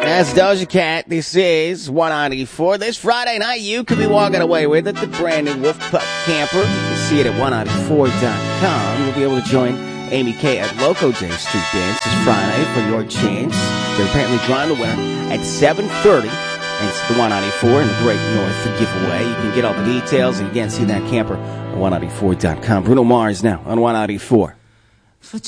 That's Doja Cat. This is 194. This Friday night, you could be walking away with it. The brand new Wolf Pup Camper. You can see it at 194.com. You'll be able to join Amy K at Loco J Street Dance this Friday for your chance. They're apparently drawing the winner at 7:30. Thanks to the 194 and the Great North giveaway. You can get all the details and again see that camper at 194.com. Bruno Mars now on 194.